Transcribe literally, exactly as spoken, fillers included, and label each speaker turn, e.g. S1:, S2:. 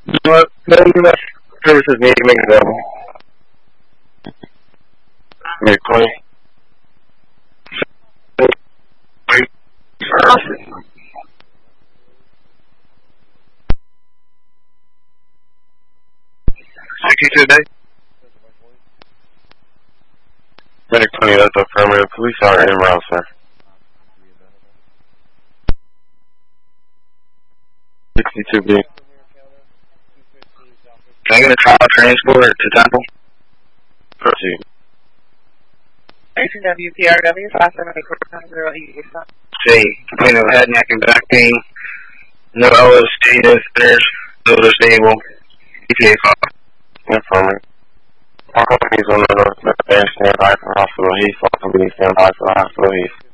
S1: What? No, no. Services need to make it available. Make twenty. Sixty-two a day. Medic twenty, that's affirmative. Police are en route, sir. sixty-two B. Can I get a trial transport to Temple? Proceed.
S2: eighteen W P R W, five seven eight four zero eight.
S1: C. Complaint of head, neck, and back pain. No L S T visitors. Those are stable. E P A five. Affirmative. All companies on the north stand by for hospital heat. All companies stand by for hospital heat.